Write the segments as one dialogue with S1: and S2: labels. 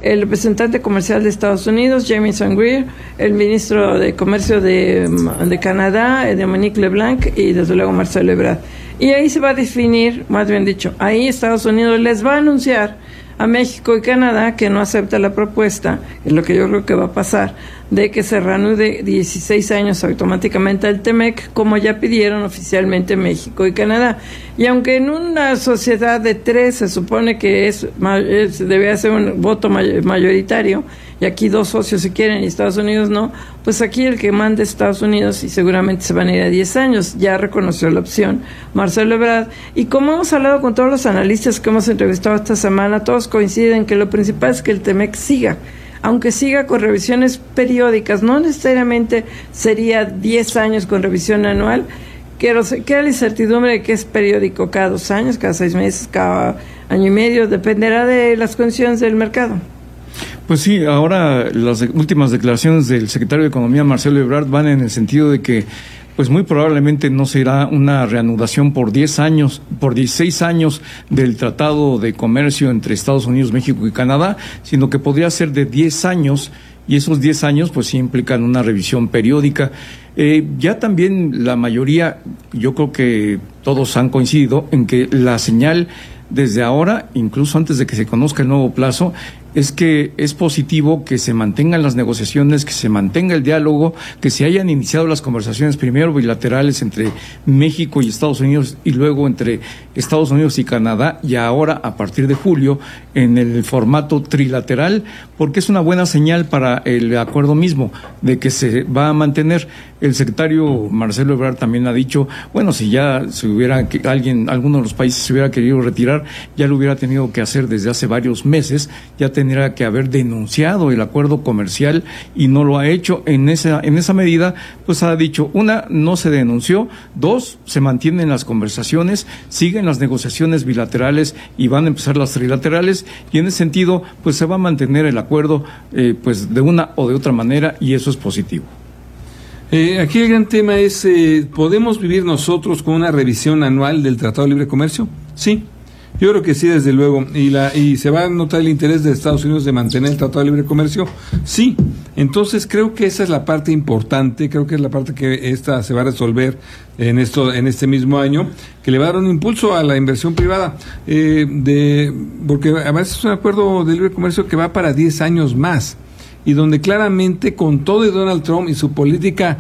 S1: el representante comercial de Estados Unidos, Jamieson Greer, el ministro de Comercio de Canadá, Dominique LeBlanc, y desde luego Marcelo Ebrard. Y ahí se va a definir, más bien dicho, ahí Estados Unidos les va a anunciar a México y Canadá que no acepta la propuesta, es lo que yo creo que va a pasar, de que se reanude 16 años automáticamente el TEMEC, como ya pidieron oficialmente México y Canadá. Y aunque en una sociedad de 3 se supone que debe ser un voto mayoritario, y aquí 2 socios si quieren y Estados Unidos no, pues aquí el que manda es Estados Unidos y seguramente se van a ir a 10 años. Ya reconoció la opción Marcelo Ebrard. Y como hemos hablado con todos los analistas que hemos entrevistado esta semana, todos coinciden que lo principal es que el TEMEC siga, aunque siga con revisiones periódicas. No necesariamente sería 10 años con revisión anual, queda la incertidumbre de que es periódico, cada 2 años, cada 6 meses, cada año y medio, dependerá de las condiciones del mercado.
S2: Pues sí, ahora las últimas declaraciones del secretario de Economía, Marcelo Ebrard, van en el sentido de que pues muy probablemente no será una reanudación por 10 años, por 16 años del Tratado de Comercio entre Estados Unidos, México y Canadá, sino que podría ser de 10 años, y esos 10 años pues sí implican una revisión periódica. Ya también la mayoría, yo creo que todos han coincidido en que la señal desde ahora, incluso antes de que se conozca el nuevo plazo, es que es positivo que se mantengan las negociaciones, que se mantenga el diálogo, que se hayan iniciado las conversaciones primero bilaterales entre México y Estados Unidos y luego entre Estados Unidos y Canadá, y ahora a partir de julio en el formato trilateral, porque es una buena señal para el acuerdo mismo de que se va a mantener. El secretario Marcelo Ebrard también ha dicho, bueno, si ya alguno de los países se hubiera querido retirar, ya lo hubiera tenido que hacer desde hace varios meses, ya tendría que haber denunciado el acuerdo comercial y no lo ha hecho. En esa medida, pues ha dicho, 1, no se denunció, 2, se mantienen las conversaciones, siguen las negociaciones bilaterales y van a empezar las trilaterales, y en ese sentido, pues se va a mantener el acuerdo, pues de una o de otra manera, y eso es positivo.
S3: Aquí el gran tema es, ¿podemos vivir nosotros con una revisión anual del Tratado de Libre Comercio? Sí, yo creo que sí, desde luego. ¿Y se va a notar el interés de Estados Unidos de mantener el Tratado de Libre Comercio? Sí. Entonces creo que esa es la parte importante, creo que es la parte que esta se va a resolver en este mismo año, que le va a dar un impulso a la inversión privada, porque además es un acuerdo de libre comercio que va para 10 años más, y donde claramente, con todo de Donald Trump y su política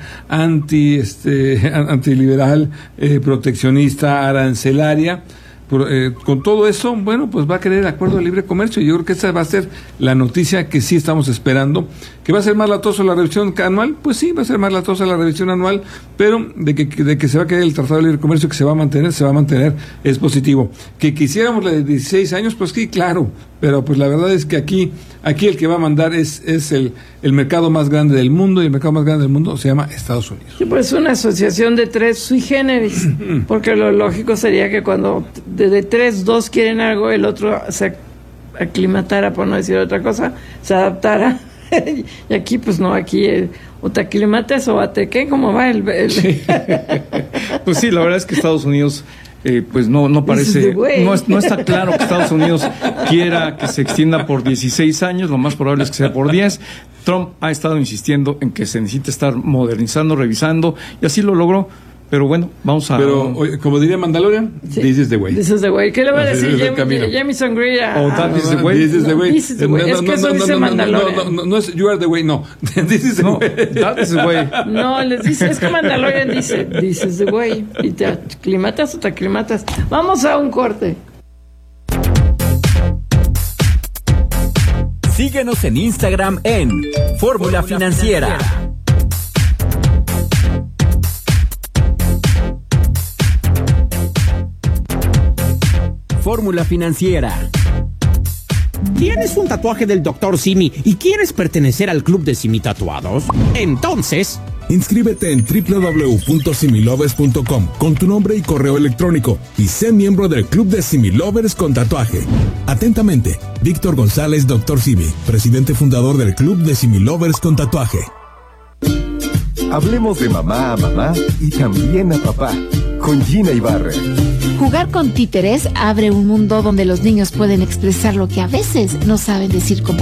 S3: antiliberal, proteccionista, arancelaria, con todo eso, bueno, pues va a querer el acuerdo de libre comercio, y yo creo que esa va a ser la noticia que sí estamos esperando. ¿Que va a ser más latoso la revisión anual? Pues sí, va a ser más latosa la revisión anual, pero de que se va a querer el Tratado de Libre Comercio, que se va a mantener, es positivo. Que quisiéramos la de 16 años, pues sí, claro, pero pues la verdad es que aquí el que va a mandar es el mercado más grande del mundo, y el mercado más grande del mundo se llama Estados Unidos.
S1: Sí, pues una asociación de 3 sui generis, porque lo lógico sería que cuando de 3, 2 quieren algo, el otro se aclimatara, por no decir otra cosa, se adaptara. Y aquí pues no, aquí o te aclimates o ¿qué? ¿Cómo va el...
S2: Sí. Pues sí, la verdad es que Estados Unidos pues no parece, no está claro que Estados Unidos quiera que se extienda por 16 años, lo más probable es que sea por 10. Trump ha estado insistiendo en que se necesita estar modernizando, revisando, y así lo logró. Pero bueno, vamos a...
S3: Pero, como diría Mandalorian,
S1: sí.
S3: This is the way.
S1: This is the way. ¿Qué le va a decir Jamieson Greer?
S2: That is the way.
S3: This is the way.
S1: This is the way. Es que eso dice Mandalorian.
S3: No es you are the way, no. This is the way.
S2: That is the way.
S1: No, les dice, es que Mandalorian dice, this is the way. Y te aclimatas o te aclimatas. Vamos a un corte.
S4: Síguenos en Instagram en Fórmula Financiera. Fórmula Financiera.
S5: ¿Tienes un tatuaje del Dr. Simi y quieres pertenecer al club de Simi Tatuados? Entonces,
S6: inscríbete en www.similovers.com con tu nombre y correo electrónico y sé miembro del club de Simi Lovers con tatuaje. Atentamente, Víctor González, Dr. Simi, presidente fundador del club de Simi Lovers con tatuaje.
S7: Hablemos de mamá a mamá y también a papá, con Gina Ibarra.
S8: Jugar con títeres abre un mundo donde los niños pueden expresar lo que a veces no saben decir con